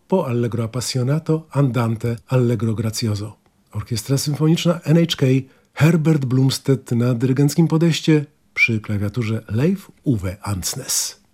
Tempo allegro appassionato, andante allegro grazioso. Orkiestra symfoniczna NHK, Herbert Blomstedt na dyrygenckim podejście, przy klawiaturze Leif Uwe Andsnes.